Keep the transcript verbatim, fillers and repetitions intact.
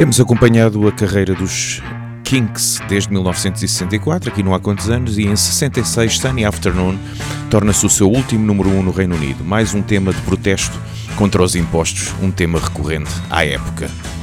Temos acompanhado a carreira dos Kinks desde mil novecentos e sessenta e quatro, aqui não há quantos anos, e em sessenta e seis Sunny Afternoon torna-se o seu último número um no Reino Unido. Mais um tema de protesto contra os impostos, um tema recorrente à época.